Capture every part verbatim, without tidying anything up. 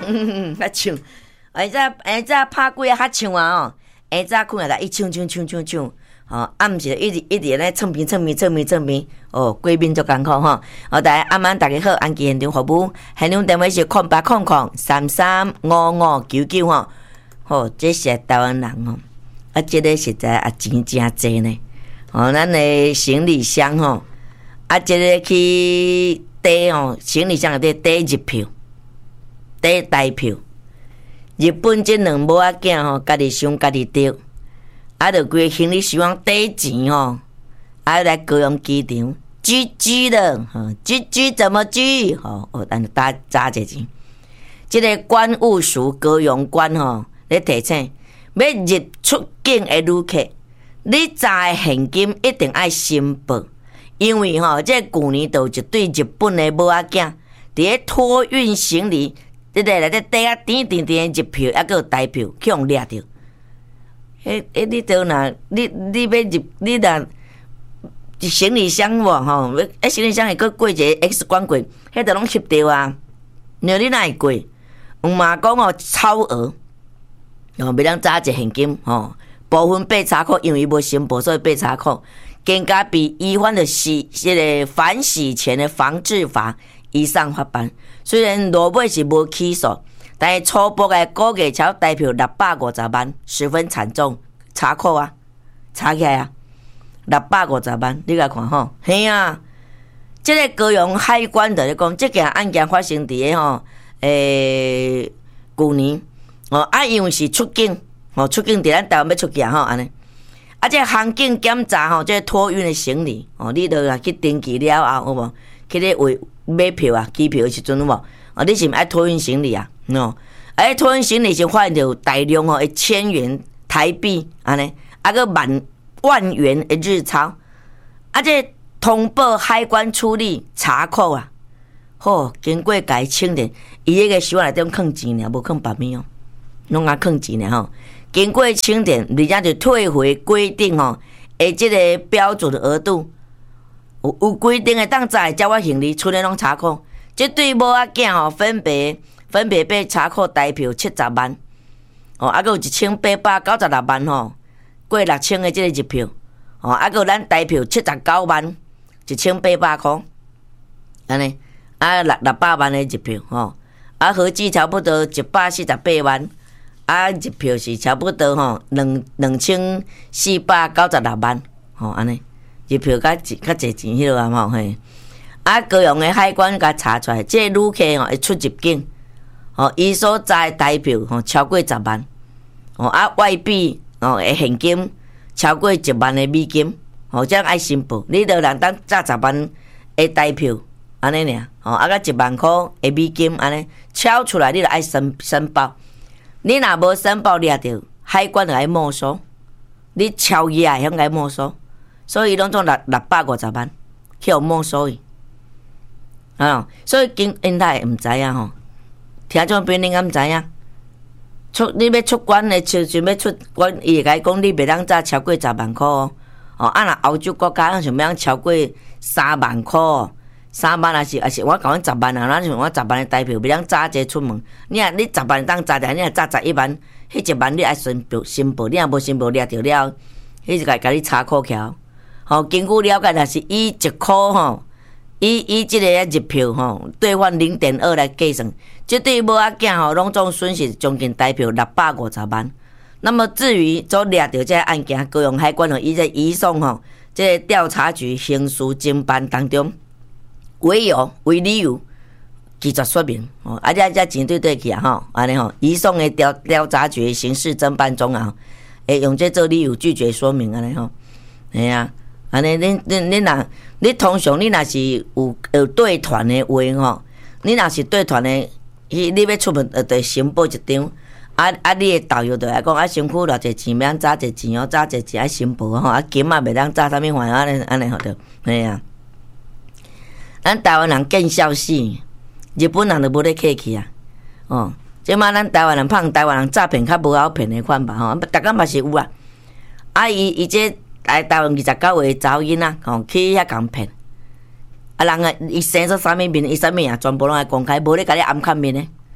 嗯嗯，较唱，下早下早拍几啊较唱啊吼，下早困来一唱唱唱唱唱，吼暗时一直一直咧蹭片蹭片蹭片蹭片，哦，贵宾足艰苦吼，好，大家暗晚大家好，安吉现场服务，现场电话是空八空空三三五五九九吼，吼，这是台湾人吼，啊，这个实在啊钱真济呢，哦，咱的行李箱吼，啊，这个去抵吼，行李箱内底抵入票。第台票，日本这两母仔囝吼，家己想家己得，啊，着规行李箱抵钱吼，啊来高雄机场居居了，吼居居怎么居？吼，哦，咱打砸一钱。这个关务署高雄关吼，咧提醒要入出境的旅客，你揸的现金一定爱申报，因为吼，这去年就有一对日本的母仔囝，伫咧托运行李。你来来，这底啊点点点入票，还有台票，去互掠着。迄迄，你倒若你你要入，你若行李箱无吼，迄行李箱会搁过一个 X 光过，迄都拢翕着啊。然后你哪会过？有嘛讲哦，超额，哦，袂当早一现金吼，部分被查扣，因为无申报，所以被查扣。更加比违反的洗这个反洗钱的防治法以上法办。虽然落尾是无起诉，但是初步的估计超台票六百五十万，十分惨重。查扣啊，查起来啊，六百五十万，你来看吼，嘿啊，这个高雄海关的咧讲，这件案件发生伫个吼，诶，去年哦，啊，因为是出境，哦，出境伫咱台湾要出境吼，安尼。啊，这航警检查吼，这托运的行李哦，你著来去登记了后，有无？去咧为买票啊，机票的时阵有无？哦，你是毋爱托运行李啊？喏，哎，托运行李是发现着大量哦，一千元台币安尼，啊个万万元的日钞，啊这通报海关处理查扣啊，吼，经过家清点，伊迄个箱内底放钱尔，无放别物哦，拢啊放钱尔吼。经过清点，而且就退回规定吼，诶，即个标准的额度有有规定的，当在交我行李出来拢查扣。这对某仔囝吼，分别分别被查扣台票七十万，哦，啊，佮有一千八百九十六万吼，过六千的即个入票，哦，啊，佮咱台票七十九万，一千八百块，安尼，啊，六六百万的入票吼，啊，合计差不多一百四十八万。啊，入票是差不多吼，两两千四百九十六万，吼安尼入票较较侪钱迄落啊吼嘿。啊，高雄的海关甲查出来，这旅客吼会出入境，吼伊所在台票吼超过十万，吼啊外币吼的现金超过一万的美金，吼这样爱申报，你着人当炸十万的台票安尼尔，吼啊甲一万块的美金安尼超出来，你着爱申申报。你若无申报掠着，海关就爱没收。你超越啊，向该没收，所以拢总六六百五十万去互没收伊。啊，所以经因他毋知影吼，听众朋友你敢毋知影？出你要出关的，就想要出关，伊会甲你讲，你袂当早超过十万块哦。哦，啊，若欧洲国家想要超过三万块哦。三万也是，也是我讲十万啊，咱像我十万的台票，袂当早一出门。你啊，你十万当早着，你若早十一万，迄一万你爱申报申报，你若无申报掠着了，迄就甲甲你查扣起。吼，根据了解，若是以一块吼，以以即个入票吼兑换零点二来计算，即对某仔囝吼，拢总损失将近台票六百五十万。那么至于所掠着这案件，高雄海关吼，伊在移送吼，即个调查局刑事侦办当中。为由为理由，记载说明哦，啊，这这钱对对去啊吼，安尼吼，移送的调调查局刑事侦办中啊，会用这做理由拒绝说明安尼吼，系啊，安尼恁恁恁若你通常你若是有有对团的话吼，你若是对团的，你你要出门呃得申报一张，啊啊，你的导游就来讲啊，身躯偌济钱，要早济钱哦，早济钱爱申报吼，啊金啊袂当早啥物还安尼安尼吼着，系啊。咱台湾人见笑死，日本人就无咧客气啊！哦，即马咱台湾人胖，台湾人诈骗较无好骗的款吧？吼，逐工嘛是有啊。啊，伊伊这来台湾二十九岁查某囡仔，吼去遐共骗。啊，人啊，伊生出啥物面，伊啥物啊，全部拢爱公开，无咧甲你暗看面的。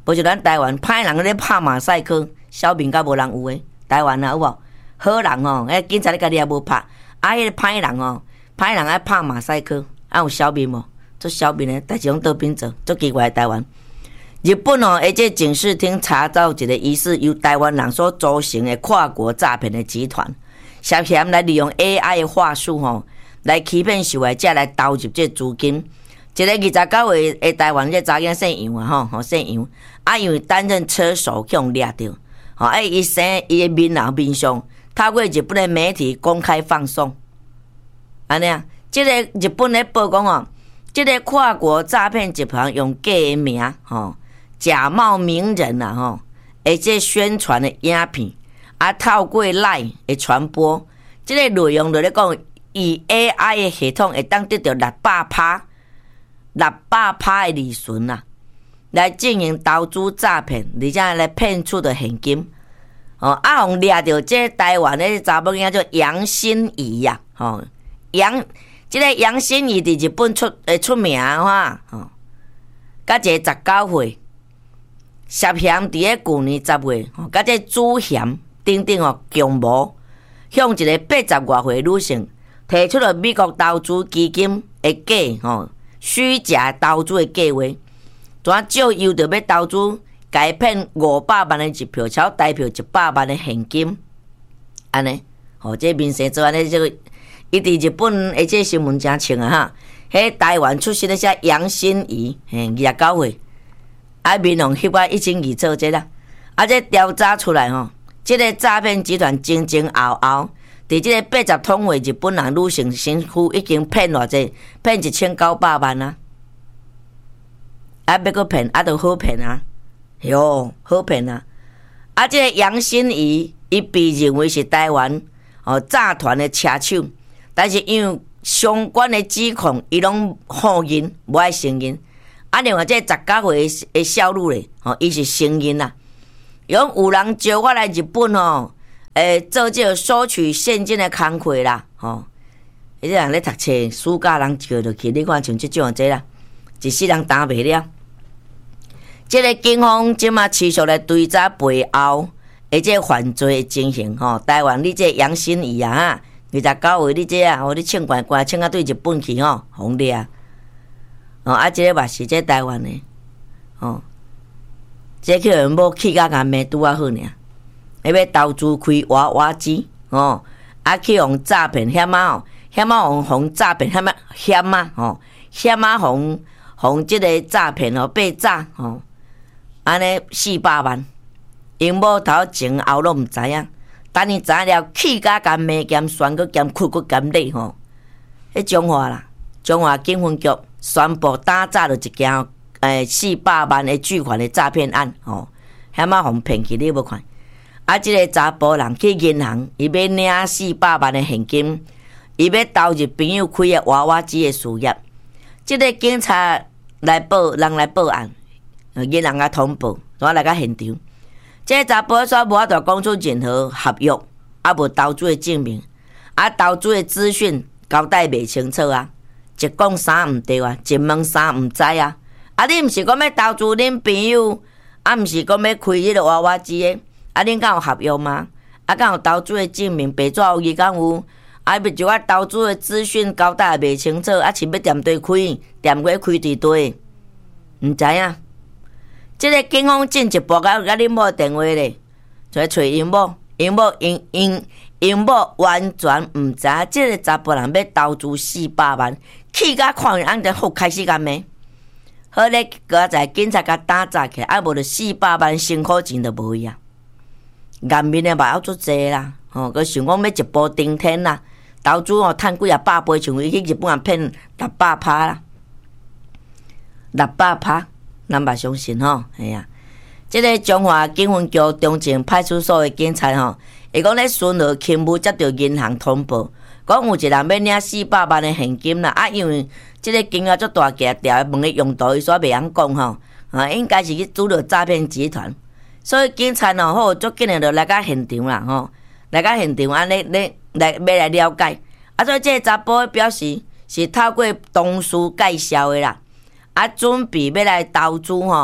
无像咱台湾歹人咧拍马赛克，小面甲无人有诶。台湾啊有无？好人哦，迄警察咧家己也无拍，啊，迄个歹人哦，歹人爱拍马赛克，啊有小面无？做小面诶，代志拢倒边做，足奇怪。台湾、日本哦，而且警视厅查到一个疑似由台湾人所组成诶跨国诈骗诶集团，涉嫌来利用 A I 诶话术吼，来欺骗受害者来投入这资金。一个二十九岁诶台湾这查囝姓杨啊吼，吼姓杨，啊因为担任车手去互掠着，吼啊伊生伊诶面啊面相，透过日本诶媒体公开放送，安尼啊，即、这个日本咧报讲哦，即、这个跨国诈骗集团用假诶名吼，假冒名人啊吼，而且宣传诶影片，啊透过 LINE 诶传播，即、这个内容就咧讲，以 A I 诶系统会当得到六百趴。六百趴的利润啊，来进行投资诈骗，而且来骗取的现金。哦，啊，互掠到这台湾的查某囝叫杨心怡呀，吼、哦，杨，这个杨心怡伫日本出诶出名哈，吼，甲一个十九岁，涉嫌伫咧去年十月，吼，甲这主嫌等等哦，共谋向一个八十外岁女性提出了美国投资基金的假吼。虚假投资的计划，怎照要着要投资，改骗五百万的一票，超代票一百万的现金，安尼，吼，这明星做安尼，这个伊伫日本，而且新闻真清啊哈。迄台湾出身的些杨心怡，嘿，二十九岁，啊，面容翕啊一清二楚这啦，啊，这调查出来吼，这个诈骗集团前前后后。伫即个八十通岁日本人女性身躯已经骗偌济，骗一千九百万啊！啊，要搁骗，啊，都好骗啊！哟，好骗啊！啊，即、这个杨心怡，伊被认为是台湾哦诈团的车手，但是因为相关的指控，伊拢否认，无爱承认。啊，另外即个十九岁的小女咧，哦，伊是承认啦。用有人招我来日本哦。诶，做这个收取现金的工课啦，吼！迄个人咧读册，暑假人叫落去，你看像即种这啦，一世人担袂了。即、这个警方即马持续来追查背后，而且犯罪的情形吼。台湾你这杨心怡啊，二十九岁你这啊，哦，你穿怪怪，穿啊对日本去吼，红掠啊！哦，啊，即、这个嘛是这台湾的，哦，这叫人某气甲干咩拄啊好尔。要投资开娃娃机哦，啊去用诈骗险啊哦，险啊用用诈骗险啊险啊哦，险啊用用即个诈骗哦被诈哦，安尼四百万，因某头前后拢毋知影，等伊知了气甲干骂兼酸个兼哭个兼累吼，迄中华啦，中华警分局宣布打诈了一件诶四百万的巨款的诈骗案哦，险啊互骗去你无看。啊！即、这个查甫人去银行，伊要领四百万的现金，伊要投入朋友开的娃娃机的事业。即、这个警察来报，人来报案，银行甲通报，我来到现场。即、这个查甫说无法度讲出任何合约，啊无投资的证明，啊投资的资讯交代袂清楚啊，一讲三毋对啊，一问三毋知啊。啊，你毋是讲要投资恁朋友，啊毋是讲要开迄个娃娃机的。啊，恁敢有合约吗？啊，敢有投资的证明？白纸有字敢有？啊，要就我投资的资讯交代袂清楚，啊，是要踮对开，踮过开伫对，毋知影。即、这个警方进一步甲甲恁某电话咧，就找因某，因某因因因某完全毋知影，即个查甫人要投资四百万，气甲看安尼好开始干咩？好咧，搁在警察甲打诈起来，啊，无就四百万辛苦钱都无去啊。颜面的嘛要足济啦，吼、哦，佮想讲要一步登天啦，投资哦趁几啊百倍，像伊去日本人骗六百趴啦，六百趴，咱嘛相信吼，系啊。即、这个中华警分局中正派出所的警察吼，伊讲咧巡逻勤务接到银行通报，讲有一人要领四百万的现金啦，啊，因为即个金额足大个，调问个用途，伊说袂晓讲吼，啊，应该是去拄着诈骗集团。所以警察哦，好足紧诶，就来到现场啦，吼，来到现场安尼咧来要来了解。啊，所以这个查甫表示是透过同事介绍的啦，啊，准备要来投资吼，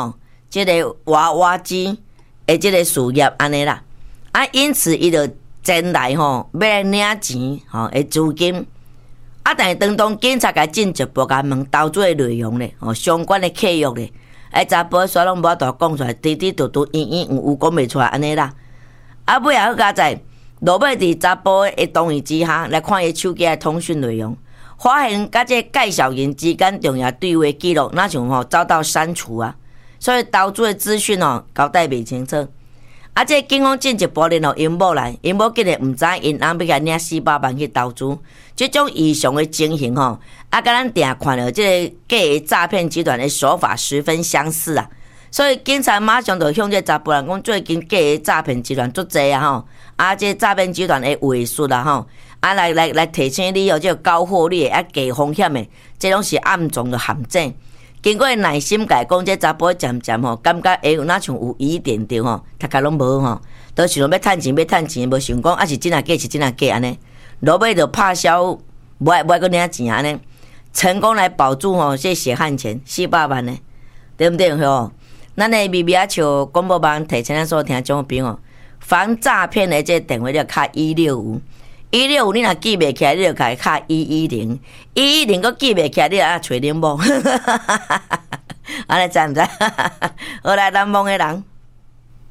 即个娃娃机的即个事业安尼啦。啊，因此伊就前来吼，要来领钱吼的资金。啊，但是当当警察甲进一步甲问投资的内容咧，吼相关的契约咧，哎，查甫煞拢无法度讲出来，滴滴嘟嘟、圆圆有有讲袂出来安尼啦。啊，尾也好佳在，落尾伫查甫的同意之下来看伊手机的通讯内容，发现甲这介绍人之间重要对话记录，那像吼遭到删除啊。所以投资的资讯哦交代袂清楚。啊，这警方进一步联络因某来，因某竟然毋知因翁要甲领四百万去投资，这种异常的情形吼，啊，甲咱定看了这个假的诈骗集团的手法十分相似啊。所以警察马上就向这查甫人讲，最近假的诈骗集团足济啊吼，啊，这诈骗集团的话术啊吼，啊来来来提醒你哦，这个高获利啊低风险的，这拢是暗中的陷阱。经过耐心甲讲，这查甫渐渐吼，感觉会有哪像有疑点着吼，大家拢无吼，都想要趁钱，要趁钱，无想讲啊是真啊假，是真啊假安尼，落尾就拍消，无爱无爱个领钱安尼，成功来保住吼这血汗钱四百万呢，对不对吼？咱的咪咪啊像广播网提醒咱所听众朋友，防诈骗的这电话要卡一六五。一六五，你若记袂起来，你就开卡一一零，一一零，佮记袂起来，你啊找恁某，安尼知毋知？好来，咱某个人。